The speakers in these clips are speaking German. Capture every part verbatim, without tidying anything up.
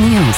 News.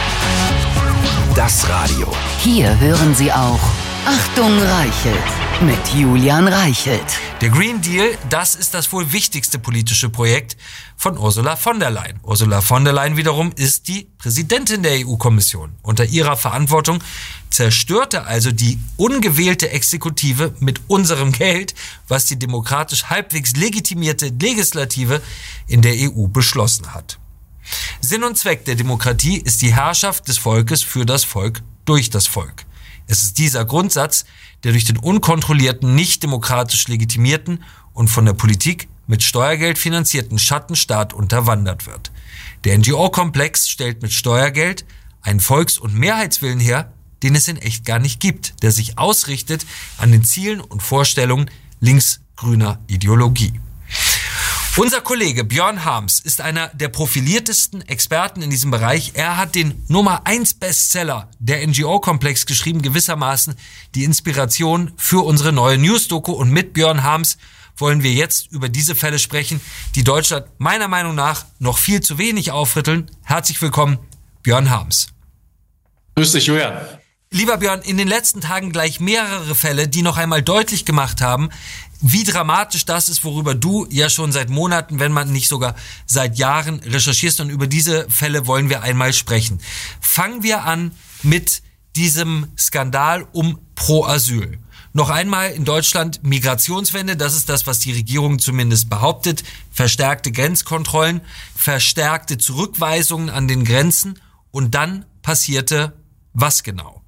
Das Radio. Hier hören Sie auch Achtung Reichelt mit Julian Reichelt. Der Green Deal, das ist das wohl wichtigste politische Projekt von Ursula von der Leyen. Ursula von der Leyen wiederum ist die Präsidentin der E U-Kommission. Unter ihrer Verantwortung zerstörte also die ungewählte Exekutive mit unserem Geld, was die demokratisch halbwegs legitimierte Legislative in der E U beschlossen hat. Sinn und Zweck der Demokratie ist die Herrschaft des Volkes für das Volk durch das Volk. Es ist dieser Grundsatz, der durch den unkontrollierten, nicht demokratisch legitimierten und von der Politik mit Steuergeld finanzierten Schattenstaat unterwandert wird. Der N G O-Komplex stellt mit Steuergeld einen Volks- und Mehrheitswillen her, den es in echt gar nicht gibt, der sich ausrichtet an den Zielen und Vorstellungen linksgrüner Ideologie. Unser Kollege Björn Harms ist einer der profiliertesten Experten in diesem Bereich. Er hat den Nummer eins Bestseller der N G O-Komplex geschrieben, gewissermaßen die Inspiration für unsere neue News-Doku. Und mit Björn Harms wollen wir jetzt über diese Fälle sprechen, die Deutschland meiner Meinung nach noch viel zu wenig aufrütteln. Herzlich willkommen, Björn Harms. Grüß dich, Julian. Lieber Björn, in den letzten Tagen gleich mehrere Fälle, die noch einmal deutlich gemacht haben, wie dramatisch das ist, worüber du ja schon seit Monaten, wenn man nicht sogar seit Jahren recherchierst. Und über diese Fälle wollen wir einmal sprechen. Fangen wir an mit diesem Skandal um Pro Asyl. Noch einmal in Deutschland Migrationswende, das ist das, was die Regierung zumindest behauptet. Verstärkte Grenzkontrollen, verstärkte Zurückweisungen an den Grenzen. Und dann passierte was genau?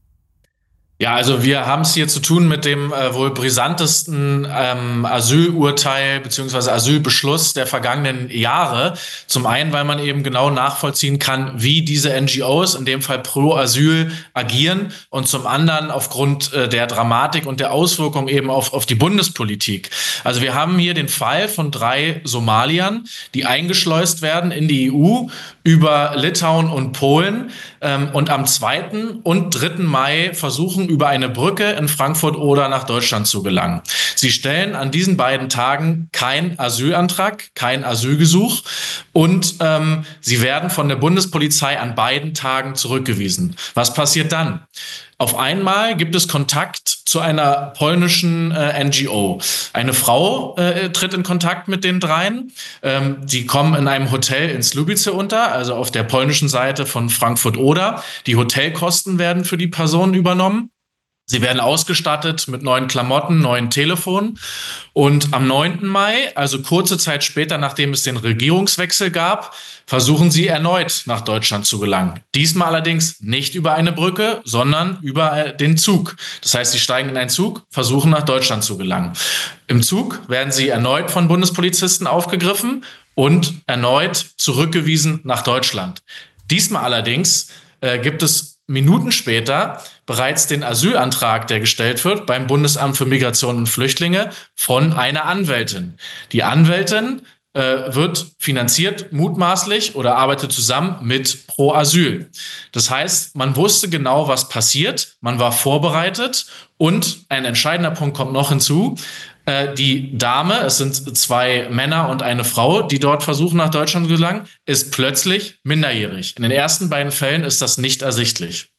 Ja, also wir haben es hier zu tun mit dem äh, wohl brisantesten ähm, Asylurteil beziehungsweise Asylbeschluss der vergangenen Jahre. Zum einen, weil man eben genau nachvollziehen kann, wie diese N G Os, in dem Fall Pro Asyl, agieren, und zum anderen aufgrund äh, der Dramatik und der Auswirkungen eben auf, auf die Bundespolitik. Also wir haben hier den Fall von drei Somaliern, die eingeschleust werden in die E U über Litauen und Polen ähm, und am zweiten und dritten Mai versuchen, über eine Brücke in Frankfurt-Oder nach Deutschland zu gelangen. Sie stellen an diesen beiden Tagen keinen Asylantrag, kein Asylgesuch, und ähm, sie werden von der Bundespolizei an beiden Tagen zurückgewiesen. Was passiert dann? Auf einmal gibt es Kontakt zu einer polnischen äh, N G O. Eine Frau äh, tritt in Kontakt mit den dreien. Ähm, die kommen in einem Hotel in Słubice unter, also auf der polnischen Seite von Frankfurt-Oder. Die Hotelkosten werden für die Personen übernommen. Sie werden ausgestattet mit neuen Klamotten, neuen Telefonen. Und am neunten Mai, also kurze Zeit später, nachdem es den Regierungswechsel gab, versuchen sie erneut nach Deutschland zu gelangen. Diesmal allerdings nicht über eine Brücke, sondern über den Zug. Das heißt, sie steigen in einen Zug, versuchen nach Deutschland zu gelangen. Im Zug werden sie erneut von Bundespolizisten aufgegriffen und erneut zurückgewiesen nach Deutschland. Diesmal allerdings äh, gibt es Minuten später bereits den Asylantrag, der gestellt wird beim Bundesamt für Migration und Flüchtlinge von einer Anwältin. Die Anwältin äh, wird finanziert mutmaßlich oder arbeitet zusammen mit Pro Asyl. Das heißt, man wusste genau, was passiert, man war vorbereitet, und ein entscheidender Punkt kommt noch hinzu. Äh, die Dame, es sind zwei Männer und eine Frau, die dort versuchen, nach Deutschland zu gelangen, ist plötzlich minderjährig. In den ersten beiden Fällen ist das nicht ersichtlich.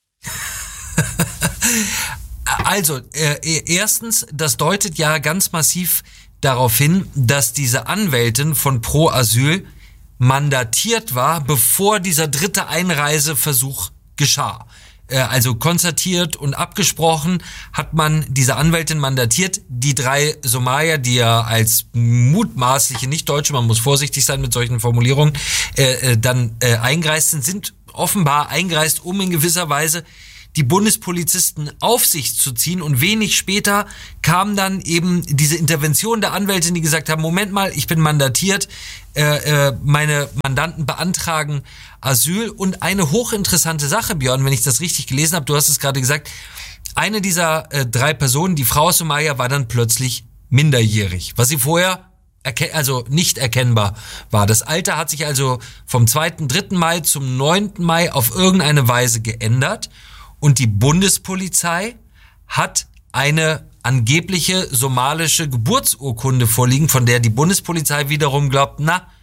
Also, äh, erstens, das deutet ja ganz massiv darauf hin, dass diese Anwältin von Pro Asyl mandatiert war, bevor dieser dritte Einreiseversuch geschah. Äh, also konstatiert und abgesprochen hat man diese Anwältin mandatiert. Die drei Somalier, die ja als mutmaßliche Nicht-Deutsche, man muss vorsichtig sein mit solchen Formulierungen, äh, äh, dann äh, eingereist sind, sind offenbar eingereist, um in gewisser Weise die Bundespolizisten auf sich zu ziehen. Und wenig später kam dann eben diese Intervention der Anwältin, die gesagt haben, Moment mal, ich bin mandatiert, äh, äh, meine Mandanten beantragen Asyl. Und eine hochinteressante Sache, Björn, wenn ich das richtig gelesen habe, du hast es gerade gesagt, eine dieser äh, drei Personen, die Frau aus Somalia, war dann plötzlich minderjährig, was sie vorher erken- also nicht erkennbar war. Das Alter hat sich also vom zweiten, dritten Mai zum neunten Mai auf irgendeine Weise geändert. Und die Bundespolizei hat eine angebliche somalische Geburtsurkunde vorliegen, von der die Bundespolizei wiederum glaubt, na,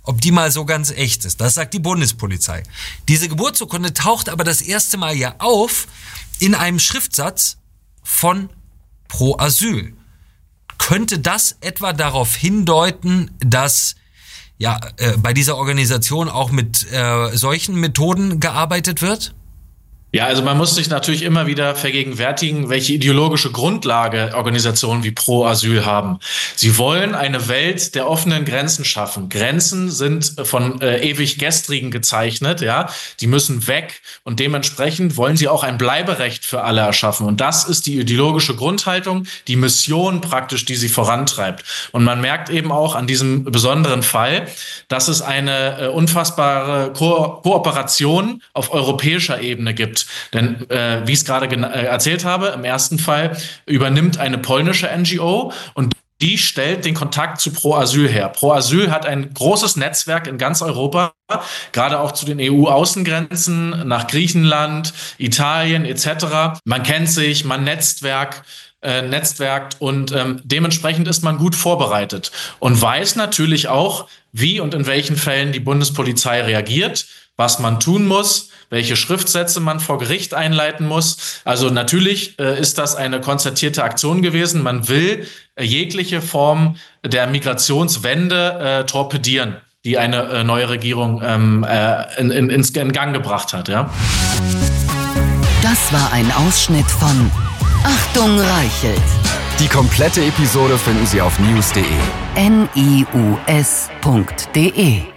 ob die mal so ganz echt ist. Das sagt die Bundespolizei. Diese Geburtsurkunde taucht aber das erste Mal ja auf in einem Schriftsatz von Pro Asyl. Könnte das etwa darauf hindeuten, dass ja äh, bei dieser Organisation auch mit äh, solchen Methoden gearbeitet wird? Ja, also man muss sich natürlich immer wieder vergegenwärtigen, welche ideologische Grundlage Organisationen wie Pro Asyl haben. Sie wollen eine Welt der offenen Grenzen schaffen. Grenzen sind von äh, ewig Gestrigen gezeichnet, ja. Die müssen weg und dementsprechend wollen sie auch ein Bleiberecht für alle erschaffen. Und das ist die ideologische Grundhaltung, die Mission praktisch, die sie vorantreibt. Und man merkt eben auch an diesem besonderen Fall, dass es eine äh, unfassbare Ko- Kooperation auf europäischer Ebene gibt. Denn äh, wie ich es gerade gen- äh, erzählt habe, im ersten Fall übernimmt eine polnische N G O und die stellt den Kontakt zu Pro Asyl her. Pro Asyl hat ein großes Netzwerk in ganz Europa, gerade auch zu den E U-Außengrenzen, nach Griechenland, Italien et cetera. Man kennt sich, man Netzwerk, äh, netzwerkt und ähm, dementsprechend ist man gut vorbereitet und weiß natürlich auch, wie und in welchen Fällen die Bundespolizei reagiert, was man tun muss, welche Schriftsätze man vor Gericht einleiten muss. Also natürlich äh, ist das eine konzertierte Aktion gewesen. Man will äh, jegliche Form der Migrationswende äh, torpedieren, die eine äh, neue Regierung ähm, äh, in, in, in Gang gebracht hat. Ja? Das war ein Ausschnitt von Achtung Reichelt. Die komplette Episode finden Sie auf news punkt de. N I U S punkt de